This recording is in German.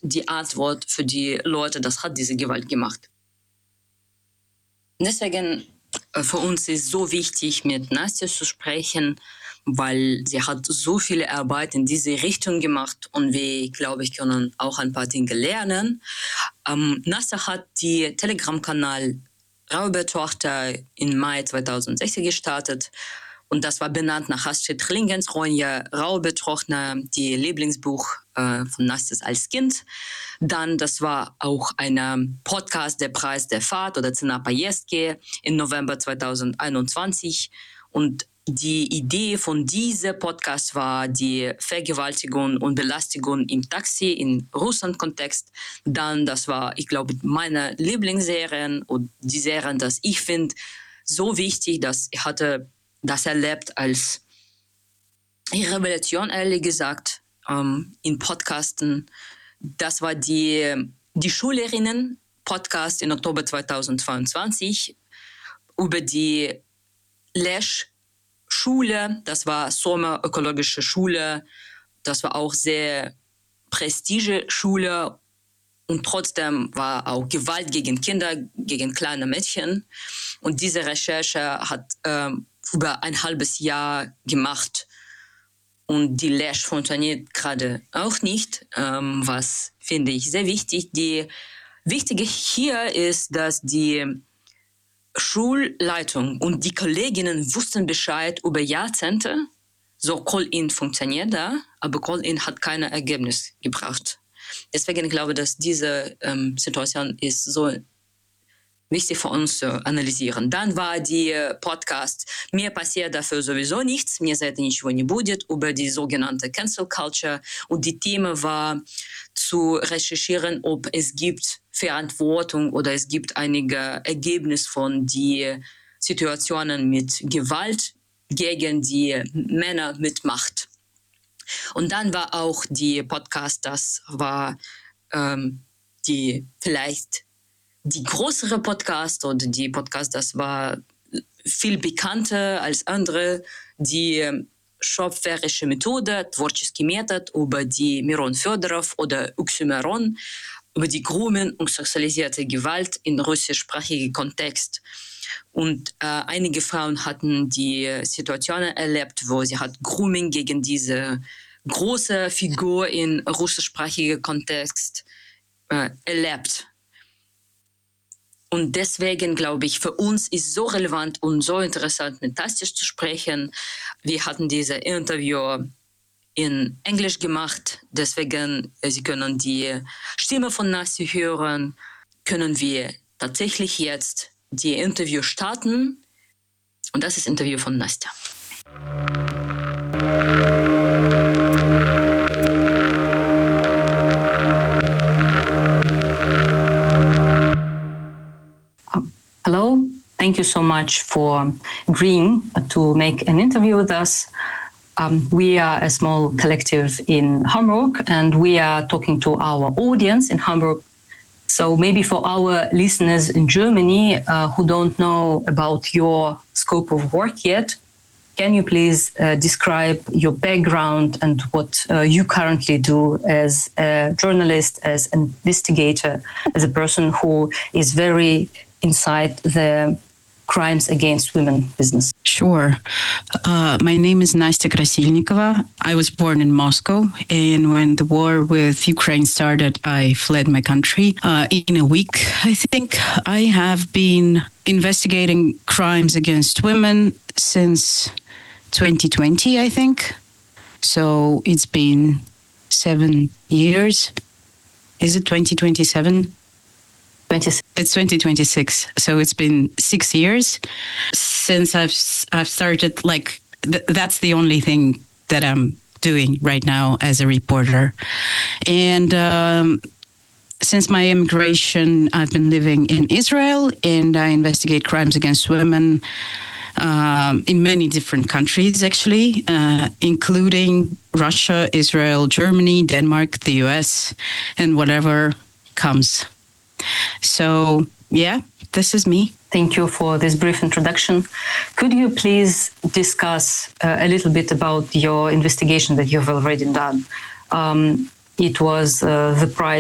die Antwort für die Leute, das hat diese Gewalt gemacht. Deswegen für uns ist so wichtig, mit Nastja zu sprechen, weil sie hat so viele Arbeit in diese Richtung gemacht und wir, glaube ich, können auch ein paar Dinge lernen. Nastja hat die Telegram-Kanal Räubertochter im Mai 2016 gestartet und das war benannt nach Astrid Lindgrens Ronja Räubertochter, die Lieblingsbuch von Nastja als Kind. Dann, das war auch ein Podcast, der Preis der Fahrt oder Cena Поездки im November 2021 und die Idee von diesem Podcast war die Vergewaltigung und Belästigung im Taxi im Russland-Kontext. Dann, das war, ich glaube, meine Lieblingsserien und die Serien, das ich finde so wichtig, dass ich hatte das erlebt als Revelation, ehrlich gesagt, in Podcasten. Das war die Schülerinnen-Podcast im Oktober 2022 über die Schule, das war Sommerökologische Schule, das war auch sehr prestige Schule und trotzdem war auch Gewalt gegen Kinder, gegen kleine Mädchen. Und diese Recherche hat über ein halbes Jahr gemacht und die Lash funktioniert gerade auch nicht, was finde ich sehr wichtig. Die Wichtige hier ist, dass die Schulleitung und die Kolleginnen wussten Bescheid über Jahrzehnte. So Call-in funktioniert da, aber Call-in hat kein Ergebnis gebracht. Deswegen glaube ich, dass diese Situation ist so wichtig für uns zu analysieren. Dann war die Podcast «Mir passiert dafür sowieso nichts, mir за это ничего не будет» über die sogenannte Cancel Culture. Und die Thema war zu recherchieren, ob es gibt Verantwortung oder es gibt einige Ergebnisse von die Situationen mit Gewalt gegen die Männer mit Macht. Und dann war auch die Podcast, das war vielleicht die größere Podcast oder die Podcast, das war viel bekannter als andere, die schöpferische Methode, творческий метод, über die Miron Fedorov oder Oxymoron, über die Grooming und sexualisierte Gewalt in russischsprachigen Kontext. Und einige Frauen hatten die Situationen erlebt, wo sie hat Grooming gegen diese große Figur in russischsprachigen Kontext erlebt. Und deswegen glaube ich, für uns ist so relevant und so interessant, mit Nastja zu sprechen. Wir hatten dieses Interview in Englisch gemacht, deswegen Sie können die Stimme von Nastja hören. Können wir tatsächlich jetzt die Interview starten? Und das ist das Interview von Nastja. Hello, thank you so much for agreeing to make an interview with us. We are a small collective in Hamburg and we are talking to our audience in Hamburg. So maybe for our listeners in Germany who don't know about your scope of work yet, can you please describe your background and what you currently do as a journalist, as an investigator, as a person who is very inside the crimes against women business? Sure. My name is Nastya Krasilnikova. I was born in Moscow, and when the war with Ukraine started, I fled my country. In a week, I think, I have been investigating crimes against women since 2020, I think. So it's been 7 years. Is it 2027? It's 2026, so it's been 6 years since I've started. Like that's the only thing that I'm doing right now as a reporter. And since my immigration, I've been living in Israel, and I investigate crimes against women in many different countries, actually, including Russia, Israel, Germany, Denmark, the US, and whatever comes. So, yeah, this is me. Thank you for this brief introduction. Could you please discuss a little bit about your investigation that you've already done? It was the price